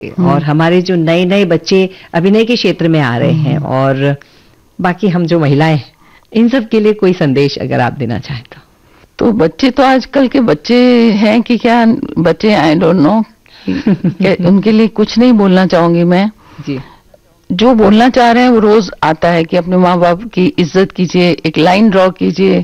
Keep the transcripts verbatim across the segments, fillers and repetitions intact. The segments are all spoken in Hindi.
और हमारे जो नए नए बच्चे अभिनय के क्षेत्र में आ रहे हैं और बाकी हम जो महिलाएं, इन सब के लिए कोई संदेश अगर आप देना चाहें तो। तो बच्चे तो आजकल के बच्चे हैं कि क्या बच्चे, आई डोंट नो, उनके लिए कुछ नहीं बोलना चाहूंगी मैं जी। जो बोलना चाह रहे हैं वो रोज आता है कि अपने माँ बाप की इज्जत कीजिए, एक लाइन ड्रॉ कीजिए।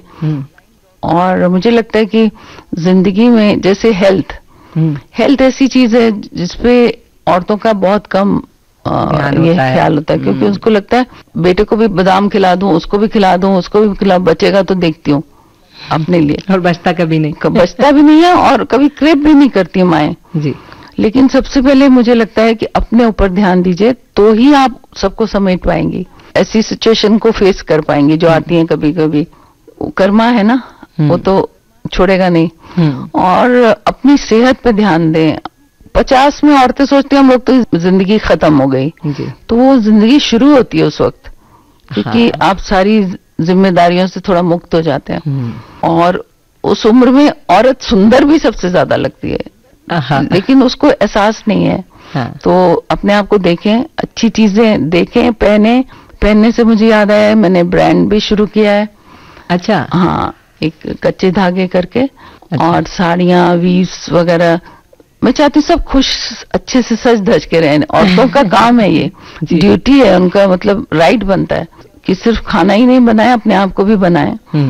और मुझे लगता है कि जिंदगी में जैसे हेल्थ हेल्थ ऐसी चीज है जिसपे औरतों का बहुत कम आ, ये ख्याल होता है, क्योंकि उसको लगता है बेटे को भी बादाम खिला दूं, उसको भी खिला दूं, उसको भी खिला, बचेगा तो देखती हूँ अपने लिए, और बचता कभी नहीं बचता भी नहीं है और कभी क्रेप भी नहीं करती माएं जी। लेकिन सबसे पहले मुझे लगता है कि अपने ऊपर ध्यान दीजिए तो ही आप सबको समेट पाएंगी, ऐसी सिचुएशन को फेस कर पाएंगी जो आती है कभी कभी। कर्मा है ना, वो तो छोड़ेगा नहीं। और अपनी सेहत पे ध्यान दें। पचास में औरतें सोचती हैं हम लोग तो जिंदगी खत्म हो गई जी। तो वो जिंदगी शुरू होती है उस वक्त, क्योंकि हाँ। आप सारी जिम्मेदारियों से थोड़ा मुक्त हो जाते हैं। और उस उम्र में औरत सुंदर भी सबसे ज्यादा लगती है, लेकिन उसको एहसास नहीं है। हाँ। तो अपने आप को देखें, अच्छी चीजें देखें, पहने। पहनने से मुझे याद आया, मैंने ब्रांड भी शुरू किया है। अच्छा। हाँ, एक कच्चे धागे करके। अच्छा। और साड़ियां, वीव्स वगैरह, मैं चाहती हूँ सब खुश अच्छे से सज धज के रहें। औरतों का काम है ये, ड्यूटी है उनका, मतलब राइट बनता है कि सिर्फ खाना ही नहीं बनाए, अपने आप को भी बनाए।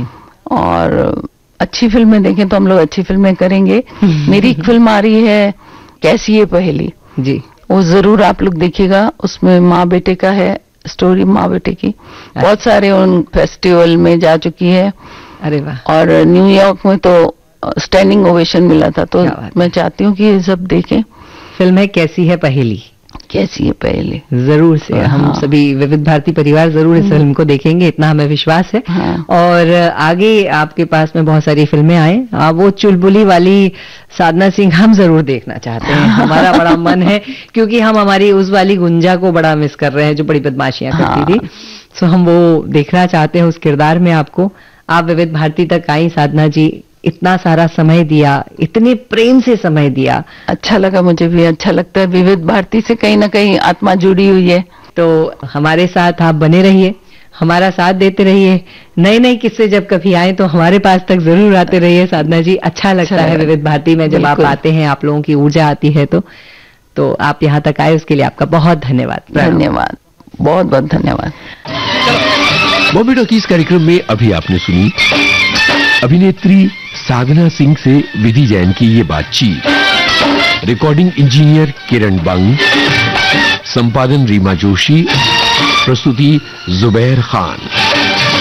और अच्छी फिल्में देखें तो हम लोग अच्छी फिल्में करेंगे। मेरी एक फिल्म आ रही है कैसी ये पहेली जी, वो जरूर आप लोग देखिएगा। उसमें माँ बेटे का है स्टोरी, माँ बेटे की। बहुत सारे उन फेस्टिवल में जा चुकी है। अरे वाह। और न्यूयॉर्क में तो स्टैंडिंग ओवेशन मिला था। तो मैं चाहती हूँ कि ये सब देखें। फिल्म है कैसी है पहेली, कैसी है पहेली, जरूर से हाँ। हम सभी विविध भारती परिवार जरूर इस फिल्म को देखेंगे, इतना हमें विश्वास है। हाँ। और आगे आपके पास में बहुत सारी फिल्में आए, वो चुलबुली वाली साधना सिंह हम जरूर देखना चाहते हैं। हमारा बड़ा मन है, क्योंकि हम हमारी उस वाली गुंजा को बड़ा मिस कर रहे हैं जो बड़ी बदमाशियां करती थी। सो हम वो देखना चाहते हैं उस किरदार में आपको। आप विविध भारती तक आई साधना जी, इतना सारा समय दिया, इतने प्रेम से समय दिया, अच्छा लगा। मुझे भी अच्छा लगता है, विविध भारती से कहीं ना कहीं आत्मा जुड़ी हुई है। तो हमारे साथ आप बने रहिए, हमारा साथ देते रहिए। नए नए किस्से जब कभी आए तो हमारे पास तक जरूर आते रहिए साधना जी। अच्छा लगता अच्छा है विविध भारती में जब आप आते हैं, आप लोगों की ऊर्जा आती है। तो तो आप यहाँ तक आए उसके लिए आपका बहुत धन्यवाद। धन्यवाद, बहुत बहुत धन्यवाद। बॉम्बे टॉकीज कार्यक्रम में अभी आपने सुनी अभिनेत्री साधना सिंह से विधि जैन की ये बातचीत। रिकॉर्डिंग इंजीनियर किरण बंग, संपादन रीमा जोशी, प्रस्तुति जुबैर खान।